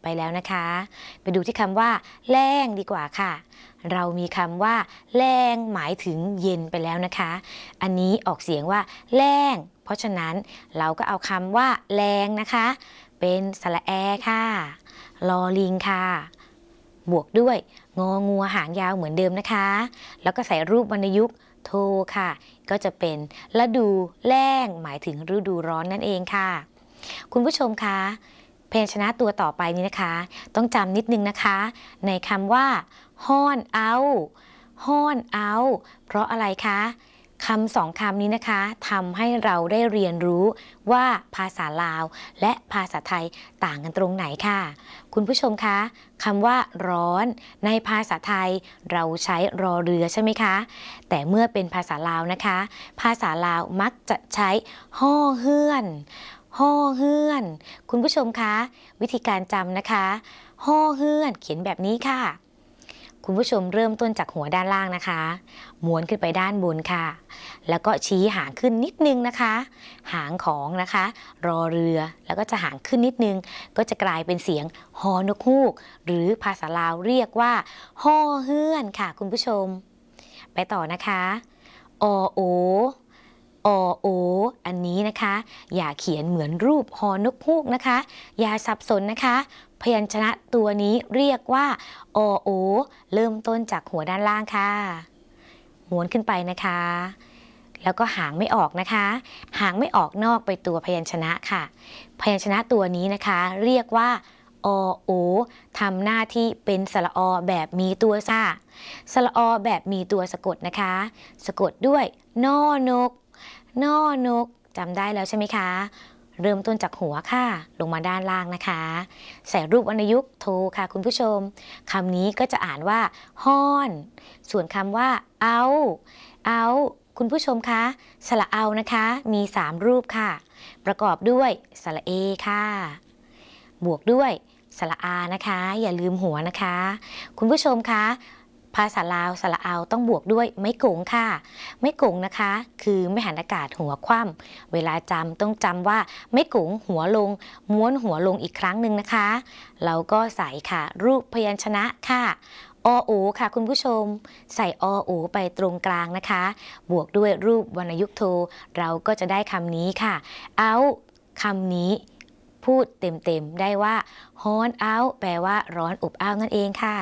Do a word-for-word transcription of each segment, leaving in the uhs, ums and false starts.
ไปแล้วนะคะไปดูที่คำว่าแล้งดีกว่าค่ะเรามีคำว่าแล้งหมายถึงเย็นไปแล้วนะคะอันนี้ออกเสียงว่าแล้งเพราะฉะนั้นเราก็เอาคำว่าแรงนะคะเป็นสระแอค่ะลอลิงค่ะบวกด้วยงองัวหางยาวเหมือนเดิมนะคะแล้วก็ใส่รูปวรรณยุกต์โทค่ะก็จะเป็นฤดูแล้งหมายถึงฤดูร้อนนั่นเองค่ะคุณผู้ชมคะพยัญชนะตัวต่อไปนี้นะคะต้องจำนิดนึงนะคะในคำว่าฮ้อนเอาฮ้อนเอาเพราะอะไรคะคำสองคำนี้นะคะทำให้เราได้เรียนรู้ว่าภาษาลาวและภาษาไทยต่างกันตรงไหนค่ะคุณผู้ชมคะคำว่าร้อนในภาษาไทยเราใช้รอเรือใช่ไหมคะแต่เมื่อเป็นภาษาลาวนะคะภาษาลาวมักจะใช้ฮ้อเฮือนฮ้อเฮือนคุณผู้ชมคะวิธีการจำนะคะฮ้อเฮือนเขียนแบบนี้ค่ะคุณผู้ชมเริ่มต้นจากหัวด้านล่างนะคะม้วนขึ้นไปด้านบนค่ะแล้วก็ชี้หางขึ้นนิดนึงนะคะหางของนะคะรอเรือแล้วก็จะหางขึ้นนิดนึงก็จะกลายเป็นเสียงฮอนกฮูกหรือภาษาลาวเรียกว่าฮ้อเฮือนค่ะคุณผู้ชมไปต่อนะคะอโออโออันนี้นะคะอย่าเขียนเหมือนรูปฮอนกฮูกนะคะอย่าสับสนนะคะพยัญชนะตัวนี้เรียกว่าอโอเริ่มต้นจากหัวด้านล่างค่ะม้วนขึ้นไปนะคะแล้วก็หางไม่ออกนะคะหางไม่ออกนอกไปตัวพยัญชนะค่ะพยัญชนะตัวนี้นะคะเรียกว่าอโอทำหน้าที่เป็นสระอแบบมีตัวซ่าสระอแบบมีตัวสะกดนะคะสะกดด้วยนอนกนอนกจำได้แล้วใช่ไหมคะเริ่มต้นจากหัวค่ะลงมาด้านล่างนะคะใส่รูปวรรณยุกต์โทค่ะคุณผู้ชมคำนี้ก็จะอ่านว่าฮ้อนส่วนคำว่าเอาเอาคุณผู้ชมคะสระเอานะคะมีสามรูปค่ะประกอบด้วยสระเอค่ะบวกด้วยสระอานะคะอย่าลืมหัวนะคะคุณผู้ชมคะภาษาลาวสระเอาต้องบวกด้วยไม้กงค่ะไม้กงนะคะคือไม่หันอากาศหัวคว่ำเวลาจำต้องจำว่าไม้กงหัวลงม้วนหัวลงอีกครั้งหนึ่งนะคะเราก็ใส่ค่ะรูปพยัญชนะค่ะอโอค่ะคุณผู้ชมใส่อโอไปตรงกลางนะคะบวกด้วยรูปวรรณยุกต์โทเราก็จะได้คำนี้ค่ะเอาคำนี้พูดเต็มๆได้ว่าฮ้อนเอาแปลว่าร้อนอบอ้าวนั่นเองค่ะ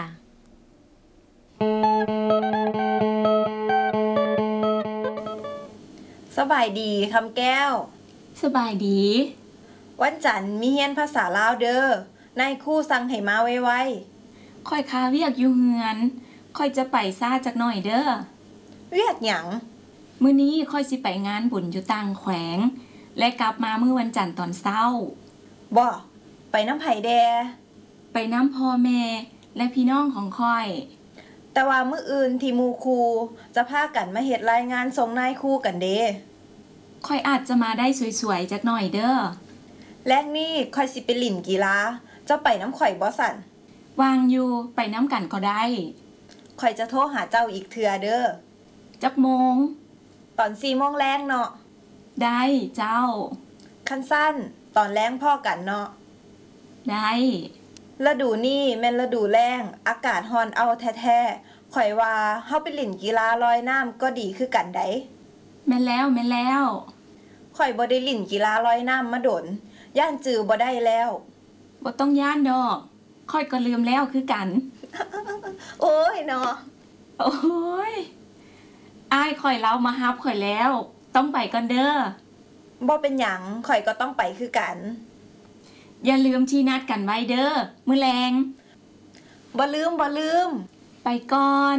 สบายดีคำแก้วสบายดีวันจันทร์มีเรียนภาษาลาวเด้อนายครูสั่งให้มาไวๆค่อยคาเวียกอยู่เฮือนค่อยจะไปซ่าจักหน่อยเด้อเวียกหยังมื้อนี้ค่อยสิไปงานบุญอยู่ต่างแขวงและกลับมามื้อวันจันทร์ตอนเช้าบ่ไปน้ำไผแดไปน้ำพ่อแม่และพี่น้องของค่อยแต่ว่ามื้ออื่นที่หมู่ครูจะพากันมาเฮ็ดรายงานส่งนายครูกันเด้ค่อยอาจจะมาได้สวยๆจักหน่อยเด้อแลกนี้ค่อยสิไปเล่นกีฬาเจ้าไปน้ำข่อยบ่สั่นวางอยู่ไปน้ำกันก็ได้ข่อยจะโทรหาเจ้าอีกเทื่อเด้อจักโมงตอนสี่โมงแลงเนาะได้เจ้าคันสั้นตอนแลงพ่อกันเนาะได้ฤดูนี้แม่นฤดูแล้งอากาศร้อนเอาแท้ๆข่อยว่าเฮาไปเล่นกีฬาลอยน้ำก็ดีคือกันไดแม่นแล้วแม่นแล้วข่อยบ่ได้เล่นกีฬาลอยน้ำมาโดนย่านจือบ่ได้แล้วบ่ต้องย่านดอกค่อยก็ลืมแล้วคือกันโอ้ยเนาะโอ้ยอ้ายข่อยเล่ามาฮับข่อยแล้วต้องไปก่อนเด้อบ่เป็นหยังข่อยก็ต้องไปคือกันอย่าลืมที่นัดกันไว้เด้อมื้อแลงบ่ลืมบ่ลืมไปก่อน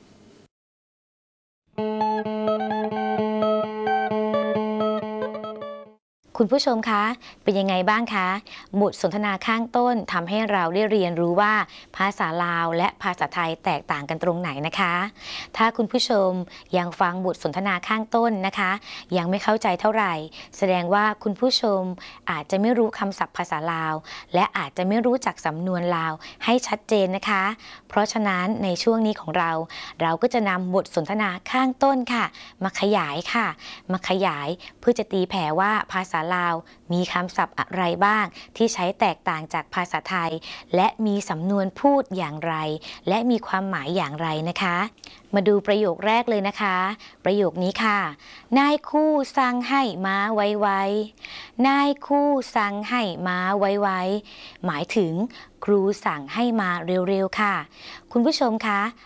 คุณผู้ชมคะเป็นยังไงบ้างคะบทสนทนาข้างต้นทำให้เราได้เรียนรู้ว่าภาษาลาวและภาษาไทยแตกต่างกันตรงไหนนะคะถ้าคุณผู้ชมยังฟังบทสนทนาข้างต้นนะคะยังไม่เข้าใจเท่าไหร่แสดงว่าคุณผู้ชมอาจจะไม่รู้คำศัพท์ภาษาลาวและอาจจะไม่รู้จักสำนวนลาวให้ชัดเจนนะคะเพราะฉะนั้นในช่วงนี้ของเราเราก็จะนำบทสนทนาข้างต้นค่ะมาขยายค่ะมาขยายเพื่อจะตีแผ่ว่าภาษาลาวมีคำศัพท์อะไรบ้างที่ใช้แตกต่างจากภาษาไทยและมีสำนวนพูดอย่างไรและมีความหมายอย่างไรนะคะมาดูประโยคแรกเลยนะคะประโยคนี้ค่ะนายครูสั่งให้มาไวๆนายครูสั่งให้มาไวๆหมายถึงครูสั่งให้มาเร็วๆค่ะคุณผู้ชมคะ